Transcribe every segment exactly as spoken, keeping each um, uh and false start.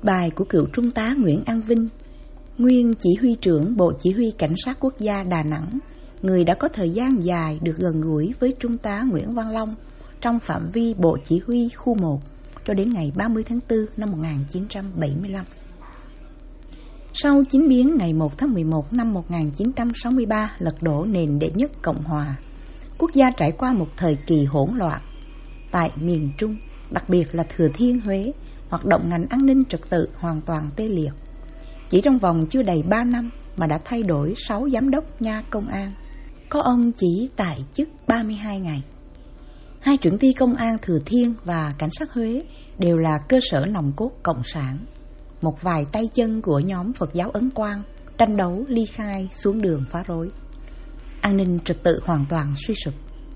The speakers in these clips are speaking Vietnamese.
bài của cựu Trung tá Nguyễn An Vinh, nguyên chỉ huy trưởng Bộ Chỉ huy Cảnh sát Quốc gia Đà Nẵng, người đã có thời gian dài được gần gũi với Trung tá Nguyễn Văn Long trong phạm vi Bộ Chỉ huy khu một cho đến ngày ba mươi tháng tư năm một nghìn chín trăm bảy mươi lăm. Sau chính biến ngày một tháng mười một năm một nghìn chín trăm sáu mươi ba lật đổ nền đệ nhất Cộng hòa, quốc gia trải qua một thời kỳ hỗn loạn. Tại miền Trung, đặc biệt là Thừa Thiên Huế, hoạt động ngành an ninh trật tự hoàn toàn tê liệt. Chỉ trong vòng chưa đầy ba năm mà đã thay đổi sáu giám đốc nha công an. Có ông chỉ tại chức ba mươi hai ngày. Hai trưởng ty công an Thừa Thiên và cảnh sát Huế đều là cơ sở nòng cốt cộng sản. Một vài tay chân của nhóm Phật giáo Ấn Quang tranh đấu ly khai xuống đường phá rối. An ninh trật tự hoàn toàn suy sụp.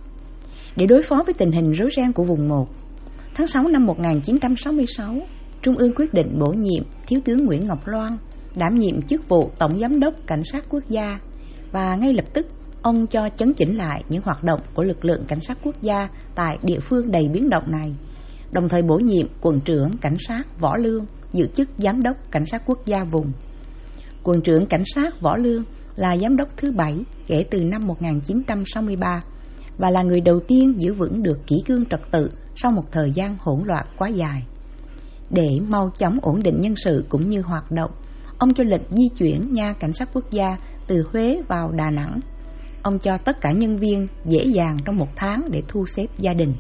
Để đối phó với tình hình rối ren của vùng một, tháng sáu năm một nghìn chín trăm sáu mươi sáu, Trung ương quyết định bổ nhiệm Thiếu tướng Nguyễn Ngọc Loan đảm nhiệm chức vụ Tổng Giám đốc Cảnh sát Quốc gia, và ngay lập tức ông cho chấn chỉnh lại những hoạt động của lực lượng cảnh sát quốc gia tại địa phương đầy biến động này, đồng thời bổ nhiệm quận trưởng cảnh sát Võ Lương giữ chức Giám đốc Cảnh sát Quốc gia vùng. Quận trưởng cảnh sát Võ Lương là giám đốc thứ bảy kể từ năm một nghìn chín trăm sáu mươi ba và là người đầu tiên giữ vững được kỷ cương trật tự sau một thời gian hỗn loạn quá dài. Để mau chóng ổn định nhân sự cũng như hoạt động, ông cho lệnh di chuyển nha cảnh sát quốc gia từ Huế vào Đà Nẵng. Ông cho tất cả nhân viên dễ dàng trong một tháng để thu xếp gia đình.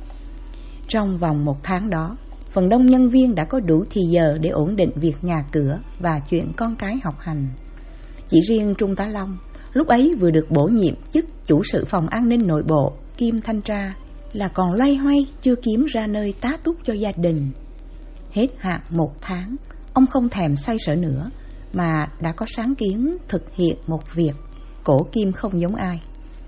Trong vòng một tháng đó, phần đông nhân viên đã có đủ thì giờ để ổn định việc nhà cửa và chuyện con cái học hành. Chỉ riêng Trung tá Long, lúc ấy vừa được bổ nhiệm chức chủ sự phòng an ninh nội bộ kiêm thanh tra, là còn loay hoay chưa kiếm ra nơi tá túc cho gia đình. Hết hạn một tháng, ông không thèm xoay sở nữa, mà đã có sáng kiến thực hiện một việc cổ kim không giống ai.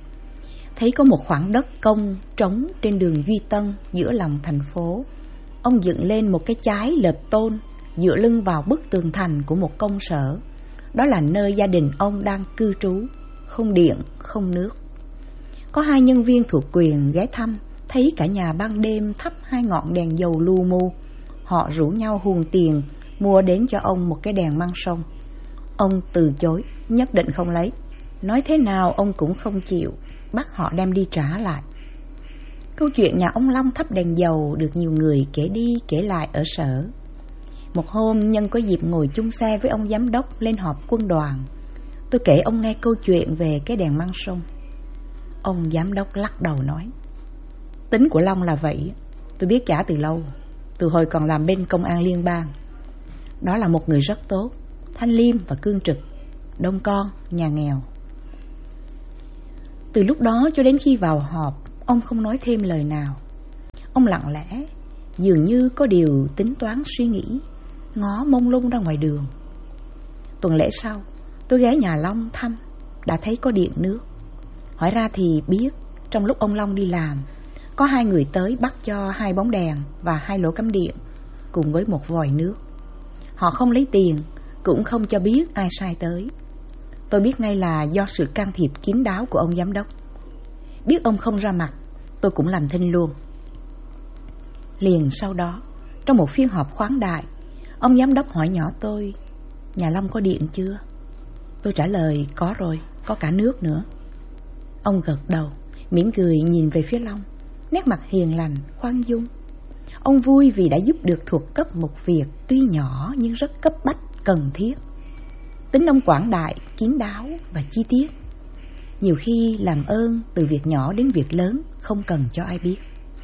Thấy có một khoảng đất công trống trên đường Duy Tân giữa lòng thành phố, ông dựng lên một cái chái lợp tôn dựa lưng vào bức tường thành của một công sở. Đó là nơi gia đình ông đang cư trú, không điện, không nước. Có hai nhân viên thuộc quyền ghé thăm, thấy cả nhà ban đêm thắp hai ngọn đèn dầu lu mu. Họ rủ nhau huồng tiền mua đến cho ông một cái đèn măng sông. Ông từ chối, nhất định không lấy. Nói thế nào ông cũng không chịu, bắt họ đem đi trả lại. Câu chuyện nhà ông Long thắp đèn dầu được nhiều người kể đi kể lại ở sở. Một hôm nhân có dịp ngồi chung xe với ông giám đốc lên họp quân đoàn, tôi kể ông nghe câu chuyện về cái đèn măng sông. Ông giám đốc lắc đầu nói: tính của Long là vậy, tôi biết chả từ lâu, từ hồi còn làm bên công an liên bang. Đó là một người rất tốt, thanh liêm và cương trực, đông con, nhà nghèo. Từ lúc đó cho đến khi vào họp, ông không nói thêm lời nào. Ông lặng lẽ, dường như có điều tính toán suy nghĩ, ngó mông lung ra ngoài đường. Tuần lễ sau, tôi ghé nhà Long thăm, đã thấy có điện nước. Hỏi ra thì biết, trong lúc ông Long đi làm, có hai người tới bắt cho hai bóng đèn và hai lỗ cắm điện, cùng với một vòi nước. Họ không lấy tiền, cũng không cho biết ai sai tới. Tôi biết ngay là do sự can thiệp kín đáo của ông giám đốc. Biết ông không ra mặt, tôi cũng làm thinh luôn. Liền sau đó, trong một phiên họp khoáng đại, ông giám đốc hỏi nhỏ tôi: nhà Long có điện chưa? Tôi trả lời: có rồi, có cả nước nữa. Ông gật đầu, mỉm cười nhìn về phía Long, nét mặt hiền lành, khoan dung. Ông vui vì đã giúp được thuộc cấp một việc tuy nhỏ nhưng rất cấp bách, cần thiết. Tính ông quảng đại, kín đáo và chi tiết. Nhiều khi làm ơn từ việc nhỏ đến việc lớn, không cần cho ai biết.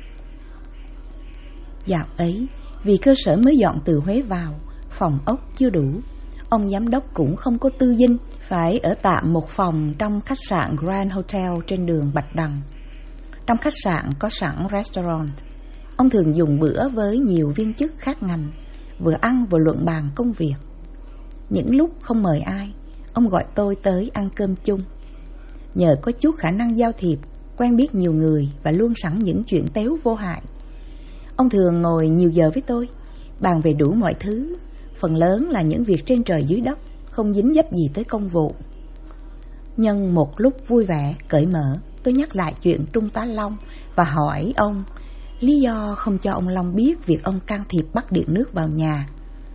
Dạo ấy, vì cơ sở mới dọn từ Huế vào, phòng ốc chưa đủ, ông giám đốc cũng không có tư dinh, phải ở tạm một phòng trong khách sạn Grand Hotel trên đường Bạch Đằng. Trong khách sạn có sẵn restaurant. Ông thường dùng bữa với nhiều viên chức khác ngành, vừa ăn vừa luận bàn công việc. Những lúc không mời ai, ông gọi tôi tới ăn cơm chung. Nhờ có chút khả năng giao thiệp, quen biết nhiều người và luôn sẵn những chuyện tếu vô hại, ông thường ngồi nhiều giờ với tôi, bàn về đủ mọi thứ, phần lớn là những việc trên trời dưới đất, không dính dấp gì tới công vụ. Nhân một lúc vui vẻ, cởi mở, tôi nhắc lại chuyện Trung tá Long và hỏi ông lý do không cho ông Long biết việc ông can thiệp bắt điện nước vào nhà.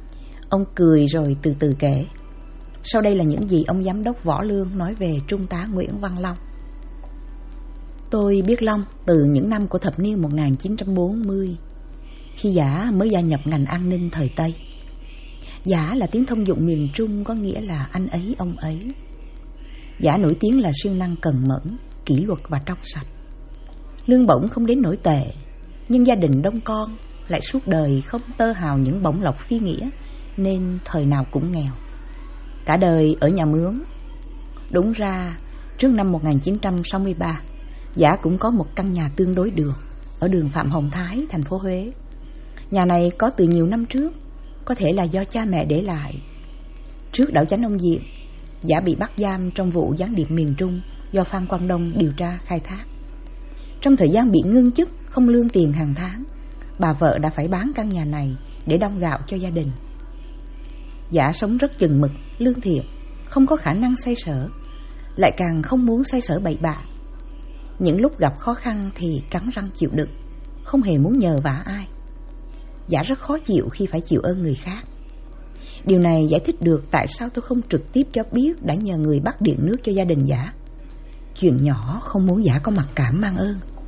Ông cười rồi từ từ kể. Sau đây là những gì ông giám đốc Võ Lương nói về Trung tá Nguyễn Văn Long. Tôi biết Long từ những năm của thập niên một nghìn chín trăm bốn mươi, khi Giả mới gia nhập ngành an ninh thời Tây. Giả là tiếng thông dụng miền Trung, có nghĩa là anh ấy, ông ấy. Giả nổi tiếng là siêng năng cần mẫn, kỷ luật và trong sạch. Lương bổng không đến nổi tệ, nhưng gia đình đông con, lại suốt đời không tơ hào những bổng lộc phi nghĩa, nên thời nào cũng nghèo. Cả đời ở nhà mướn. Đúng ra, trước năm một nghìn chín trăm sáu mươi ba, Giả cũng có một căn nhà tương đối được ở đường Phạm Hồng Thái, thành phố Huế. Nhà này có từ nhiều năm trước, có thể là do cha mẹ để lại. Trước đảo chánh ông Diệm, Giả bị bắt giam trong vụ gián điệp miền Trung do Phan Quang Đông điều tra khai thác. Trong thời gian bị ngưng chức, không lương tiền hàng tháng, bà vợ đã phải bán căn nhà này để đong gạo cho gia đình. Giả sống rất chừng mực, lương thiện, không có khả năng xoay sở, lại càng không muốn xoay sở bậy bạ. Những lúc gặp khó khăn thì cắn răng chịu đựng, không hề muốn nhờ vả ai. Giả rất khó chịu khi phải chịu ơn người khác. Điều này giải thích được tại sao tôi không trực tiếp cho biết đã nhờ người bắt điện nước cho gia đình Giả. Chuyện nhỏ không muốn Giả có mặc cảm mang ơn.